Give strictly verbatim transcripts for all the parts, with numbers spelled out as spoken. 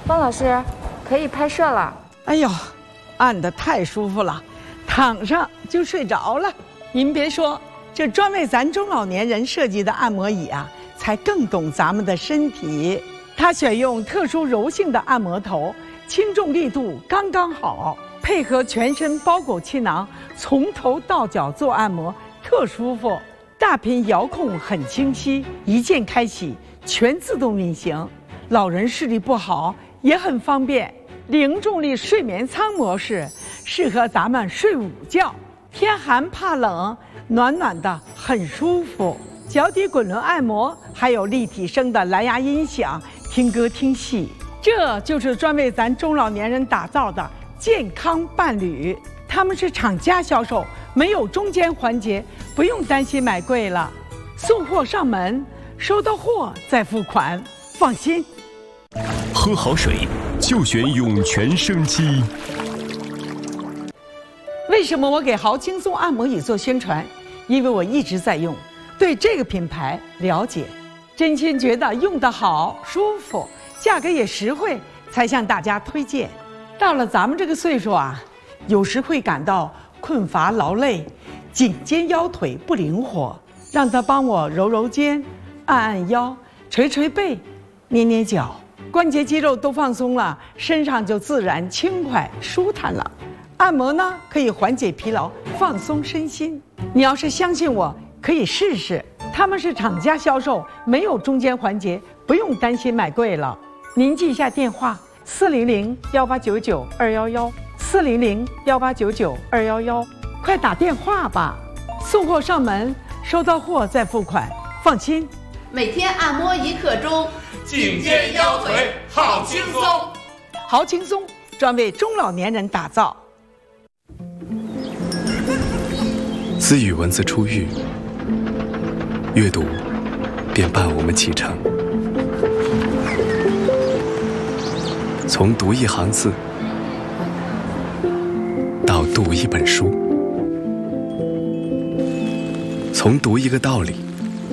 方老师，可以拍摄了。 哎呦，按得太舒服了，躺上就睡着了。您别说，这专为咱中老年人设计的按摩椅啊，才更懂咱们的身体。它选用特殊柔性的按摩头，轻重力度刚刚好，配合全身包裹气囊，从头到脚做按摩，特舒服。大屏遥控很清晰，一键开启，全自动运行。老人视力不好也很方便。零重力睡眠舱模式适合咱们睡午觉，天寒怕冷，暖暖的很舒服。脚底滚轮按摩，还有立体声的蓝牙音响，听歌听戏。这就是专为咱中老年人打造的健康伴侣。他们是厂家销售，没有中间环节，不用担心买贵了。送货上门，收到货再付款，放心。 喝好水就选涌泉生机。 为什么我给豪轻松按摩椅做宣传？因为我一直在用，对这个品牌了解，真心觉得用得好、舒服，价格也实惠，才向大家推荐。到了咱们这个岁数啊，有时会感到困乏劳累，颈肩腰腿不灵活，让他帮我揉揉肩，按按腰，捶捶背，捏捏脚，关节肌肉都放松了，身上就自然轻快舒坦了。按摩呢，可以缓解疲劳，放松身心。你要是相信我，可以试试。他们是厂家销售，没有中间环节，不用担心买贵了。您记一下电话：四零零幺八九九二幺幺，四零零幺八九九二幺幺，快打电话吧！送货上门，收到货再付款，放心。 每天按摩一刻钟， 颈肩腰腿好轻松。 好轻松，专为中老年人打造。 自语文字出狱，阅读便伴我们启程。从读一行字到读一本书，从读一个道理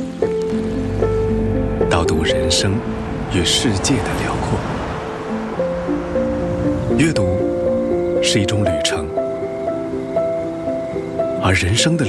到读人生与世界的辽阔。阅读是一种旅程，而人生的